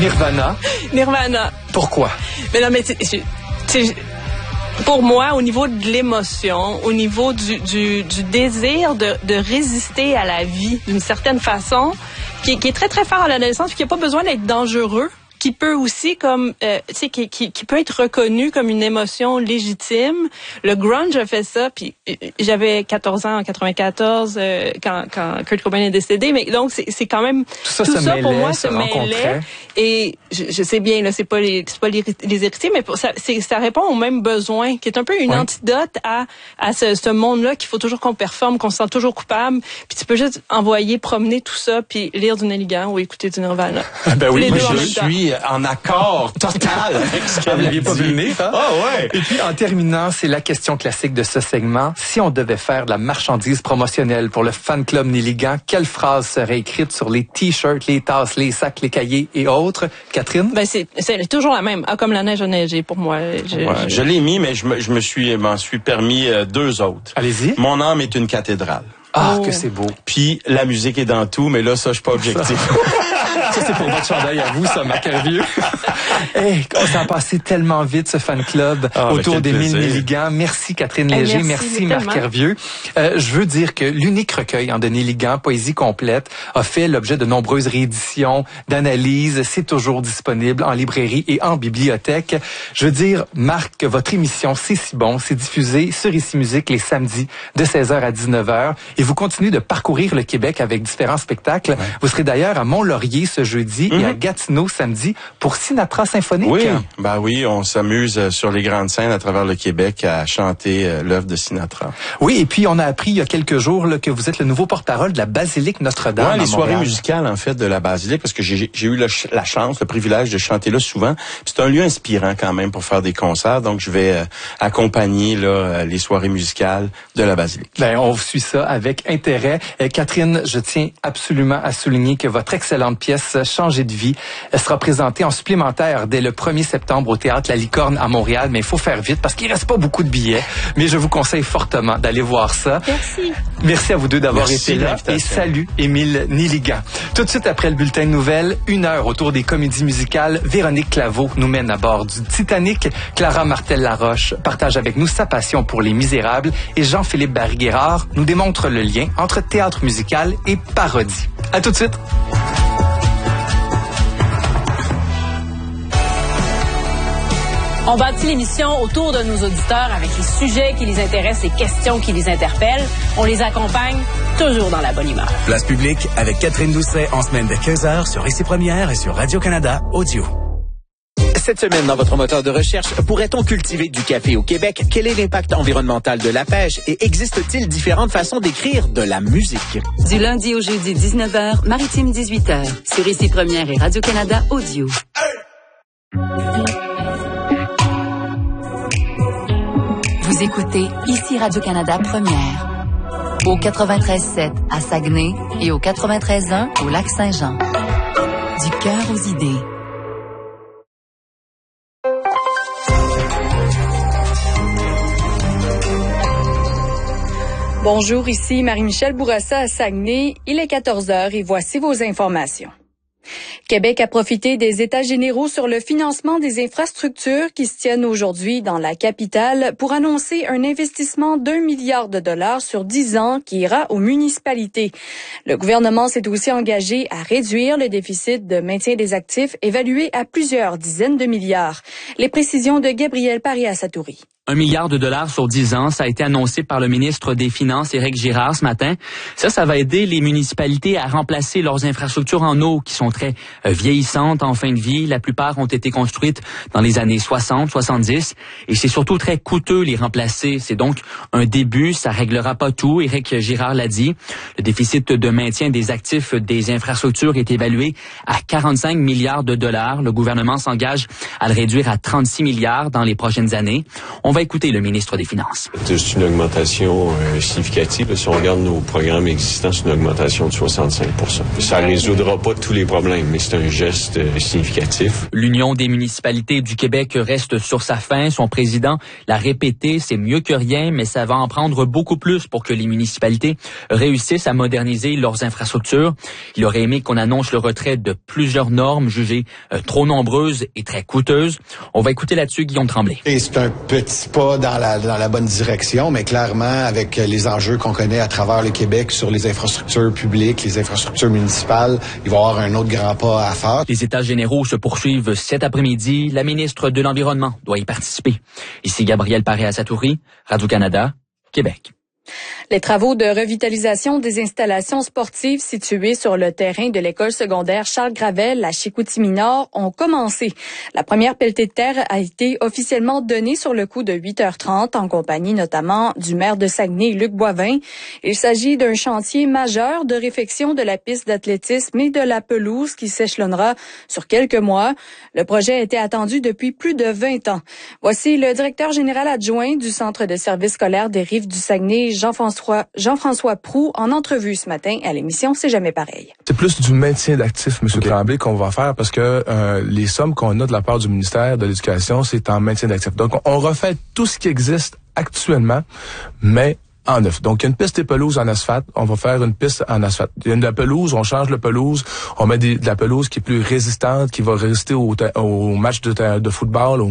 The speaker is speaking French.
Nirvana. Nirvana. Pourquoi? Mais non, mais pour moi, au niveau de l'émotion, au niveau du désir de résister à la vie d'une certaine façon, qui est très, très fort à l'adolescence, puis qui n'a pas besoin d'être dangereux, qui peut aussi comme qui peut être reconnu comme une émotion légitime. Le grunge a fait ça, puis j'avais 14 ans en 94 quand Kurt Cobain est décédé, mais donc c'est quand même tout ça pour moi se mêlait. Et je sais bien là, c'est pas les héritiers, mais ça répond au même besoin, qui est un peu une antidote à ce monde-là qu'il faut toujours qu'on performe, qu'on se sent toujours coupable, puis tu peux juste envoyer promener tout ça puis lire du Nelligan ou écouter du Nirvana. Ben oui, je suis en accord total avec ce qu'elle n'aviez pas vu venir, hein? Ah ouais. Et puis, en terminant, c'est la question classique de ce segment. Si on devait faire de la marchandise promotionnelle pour le fan club Nelligan, quelle phrase serait écrite sur les t-shirts, les tasses, les sacs, les cahiers et autres? Catherine? Ben, c'est toujours la même. Ah, comme la neige a neigé pour moi. Je l'ai mis, mais je m'en suis permis deux autres. Allez-y. Mon âme est une cathédrale. Ah, que c'est beau. Puis, la musique est dans tout, mais là, ça, je suis pas objectif. Ça, c'est pour votre chandail à vous, ça, Marc Hervieux. Hey, ça a passé tellement vite, ce fan club autour des 1000 Nelligan. Merci, Catherine Léger. Merci Marc Hervieux. Je veux dire que l'unique recueil de Nelligan, Poésie complète, a fait l'objet de nombreuses rééditions, d'analyses. C'est toujours disponible en librairie et en bibliothèque. Je veux dire, Marc, que votre émission, c'est si bon. C'est diffusé sur Ici Musique les samedis de 16h à 19h. Et vous continuez de parcourir le Québec avec différents spectacles. Ouais. Vous serez d'ailleurs à Mont-Laurier ce jeudi et à Gatineau samedi pour Sinatra Symphonique. Oui, ben oui, on s'amuse sur les grandes scènes à travers le Québec à chanter l'œuvre de Sinatra. Oui, et puis on a appris il y a quelques jours là, que vous êtes le nouveau porte-parole de la Basilique Notre-Dame. Oui, les soirées musicales en fait de la Basilique, parce que j'ai eu la chance, le privilège de chanter là souvent. C'est un lieu inspirant quand même pour faire des concerts, donc je vais accompagner là les soirées musicales de la Basilique. Ben on suit ça avec intérêt. Catherine, je tiens absolument à souligner que votre excellente pièce Changer de vie sera présentée en supplémentaire dès le 1er septembre au Théâtre La Licorne à Montréal, mais il faut faire vite parce qu'il reste pas beaucoup de billets. Mais je vous conseille fortement d'aller voir ça. Merci. Merci à vous deux d'avoir été là et salut Émile Nelligan. Tout de suite après le bulletin de nouvelles, 1 heure autour des comédies musicales, Véronique Claveau nous mène à bord du Titanic. Clara Martel-Laroche partage avec nous sa passion pour Les Misérables et Jean-Philippe Barry-Guérard nous démontre le lien entre théâtre musical et parodie. À tout de suite. On bâtit l'émission autour de nos auditeurs avec les sujets qui les intéressent, les questions qui les interpellent. On les accompagne toujours dans la bonne humeur. Place publique avec Catherine Doucet en semaine de 15h sur Ici Première et sur Radio-Canada Audio. Cette semaine, dans votre moteur de recherche, pourrait-on cultiver du café au Québec? Quel est l'impact environnemental de la pêche? Et existe-t-il différentes façons d'écrire de la musique? Du lundi au jeudi, 19h, Maritime 18h, sur Ici Première et Radio-Canada Audio. Vous écoutez Ici Radio-Canada Première, au 93.7 à Saguenay et au 93.1 au Lac-Saint-Jean. Du cœur aux idées. Bonjour, ici Marie-Michel Bourassa à Saguenay. Il est 14h et voici vos informations. Québec a profité des États généraux sur le financement des infrastructures qui se tiennent aujourd'hui dans la capitale pour annoncer un investissement d'1 milliard de dollars sur 10 ans qui ira aux municipalités. Le gouvernement s'est aussi engagé à réduire le déficit de maintien des actifs évalué à plusieurs dizaines de milliards. Les précisions de Gabriel Paris-Assatouri. 1 milliard de dollars sur 10 ans, ça a été annoncé par le ministre des Finances, Éric Girard, ce matin. Ça va aider les municipalités à remplacer leurs infrastructures en eau qui sont très vieillissantes en fin de vie. La plupart ont été construites dans les années 60, 70 et c'est surtout très coûteux les remplacer. C'est donc un début, ça réglera pas tout. Éric Girard l'a dit. Le déficit de maintien des actifs des infrastructures est évalué à 45 milliards de dollars. Le gouvernement s'engage à le réduire à 36 milliards dans les prochaines années. On On va écouter le ministre des Finances. C'est une augmentation significative. Si on regarde nos programmes existants, c'est une augmentation de 65 %. Ça ne résoudra pas tous les problèmes, mais c'est un geste significatif. L'Union des municipalités du Québec reste sur sa faim. Son président l'a répété, c'est mieux que rien, mais ça va en prendre beaucoup plus pour que les municipalités réussissent à moderniser leurs infrastructures. Il aurait aimé qu'on annonce le retrait de plusieurs normes jugées trop nombreuses et très coûteuses. On va écouter là-dessus Guillaume Tremblay. Et c'est un petit pas dans la bonne direction, mais clairement, avec les enjeux qu'on connaît à travers le Québec sur les infrastructures publiques, les infrastructures municipales, il va y avoir un autre grand pas à faire. Les États généraux se poursuivent cet après-midi. La ministre de l'Environnement doit y participer. Ici Gabriel Paré-Asatouri, Radio-Canada, Québec. Les travaux de revitalisation des installations sportives situées sur le terrain de l'école secondaire Charles Gravel à Chicoutimi-Nord ont commencé. La première pelletée de terre a été officiellement donnée sur le coup de 8h30 en compagnie notamment du maire de Saguenay, Luc Boivin. Il s'agit d'un chantier majeur de réfection de la piste d'athlétisme et de la pelouse qui s'échelonnera sur quelques mois. Le projet a été attendu depuis plus de 20 ans. Voici le directeur général adjoint du Centre de services scolaires des Rives du Saguenay, Jean-François Proulx, en entrevue ce matin à l'émission C'est jamais pareil. C'est plus du maintien d'actifs, M. Tremblay, qu'on va faire parce que les sommes qu'on a de la part du ministère de l'Éducation, c'est en maintien d'actifs. Donc, on refait tout ce qui existe actuellement, mais en neuf. Donc, il y a une piste de pelouse en asphalte. On va faire une piste en asphalte. Il y a de la pelouse, on change la pelouse. On met de la pelouse qui est plus résistante, qui va résister au match de football,